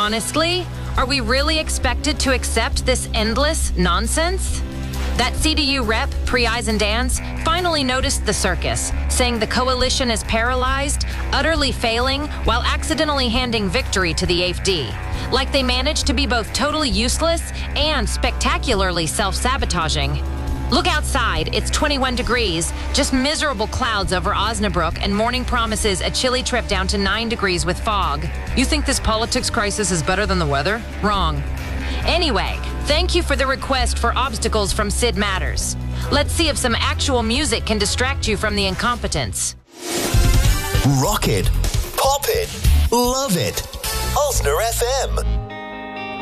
Honestly, are we really expected to accept this endless nonsense? That CDU rep, Pri Eisendans, finally noticed the circus, saying the coalition is paralyzed, utterly failing, while accidentally handing victory to the AfD. Like they managed to be both totally useless and spectacularly self-sabotaging. Look outside, it's 21 degrees, just miserable clouds over Osnabrück, and morning promises a chilly trip down to 9 degrees with fog. You think this politics crisis is better than the weather? Wrong. Anyway, thank you for the request for obstacles from Sid Matters. Let's see if some actual music can distract you from the incompetence. Rock it, pop it, love it. Osner FM.